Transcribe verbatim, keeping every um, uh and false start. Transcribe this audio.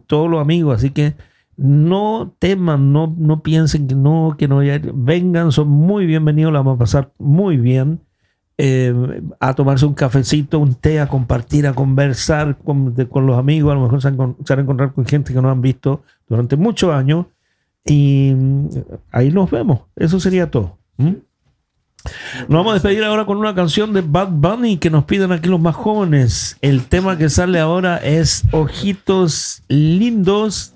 todos los amigos, así que no teman, no, no piensen que no, que no, ya, vengan, son muy bienvenidos, la vamos a pasar muy bien. Eh, a tomarse un cafecito, un té, a compartir, a conversar con, de, con los amigos. A lo mejor se van, se van a encontrar con gente que no han visto durante muchos años y ahí nos vemos. Eso sería todo. ¿Mm? Nos vamos a despedir ahora con una canción de Bad Bunny que nos piden aquí los más jóvenes. El tema que sale ahora es Ojitos Lindos